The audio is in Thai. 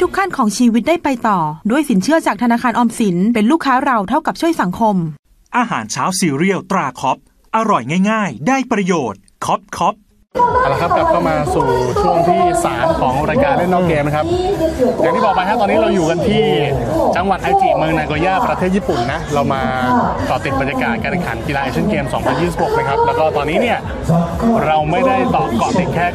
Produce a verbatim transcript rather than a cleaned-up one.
ทุกขั้นของชีวิตได้ไปต่อด้วยสินเชื่อจากธนาคารออมสินเป็นลูกค้าเราเท่ากับช่วยสังคมอาหารเช้าซีเรียลตราคอปอร่อยง่ายๆได้ประโยชน์คอปคอปเอาละครับกลับเข้ามาสู่ช่วงที่สามของรายการเล่นนอกเกมนะครับอย่างที่บอกไปครับตอนนี้เราอยู่กันที่จังหวัดไอจิเมืองนาโกย่าประเทศญี่ปุ่นนะเรามาเกาะติดบรรยากาศการแข่งขันกีฬาเอเชียนเกมสองพันยี่สิบหกนะครับแล้วก็ตอนนี้เนี่ยเราไม่ได้ต่อเกาะติดแค่